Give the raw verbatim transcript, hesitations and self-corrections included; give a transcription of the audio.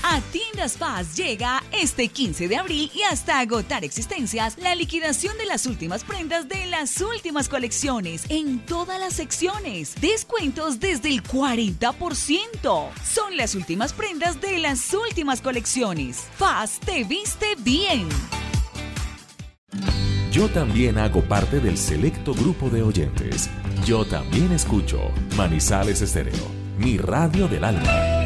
A Tiendas Paz llega este quince de abril y hasta agotar existencias la liquidación de las últimas prendas de las últimas colecciones en todas las secciones. Descuentos desde el cuarenta por ciento. Son las últimas prendas de las últimas colecciones. Paz te viste bien. Yo también hago parte del selecto grupo de oyentes. Yo también escucho Manizales Estéreo, mi radio del alma.